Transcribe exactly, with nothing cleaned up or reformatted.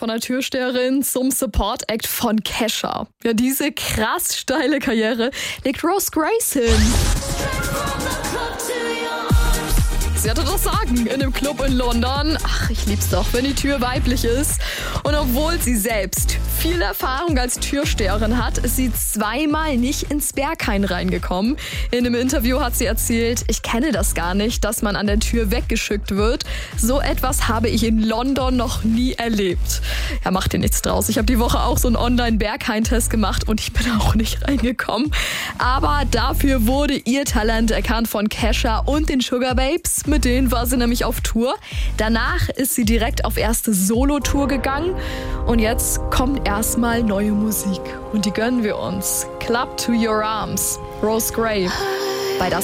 von der Türsteherin zum Support-Act von Kesha. Ja, diese krass steile Karriere legt Rose Grace hin. Sie hatte das Sagen in dem Club in London. Ach, ich lieb's doch, wenn die Tür weiblich ist. Und obwohl sie selbst viel Erfahrung als Türsteherin hat, ist sie zweimal nicht ins Berghain reingekommen. In einem Interview hat sie erzählt, ich kenne das gar nicht, dass man an der Tür weggeschickt wird. So etwas habe ich in London noch nie erlebt. Ja, macht dir nichts draus. Ich habe die Woche auch so einen Online-Berghain-Test gemacht und ich bin auch nicht reingekommen. Aber dafür wurde ihr Talent erkannt von Kesha und den Sugar Babes. Mit denen war sie nämlich auf Tour. Danach ist sie direkt auf erste Solo-Tour gegangen. Und jetzt kommt erstmal neue Musik. Und die gönnen wir uns. Club to Your Arms. Rose Gray. Bei das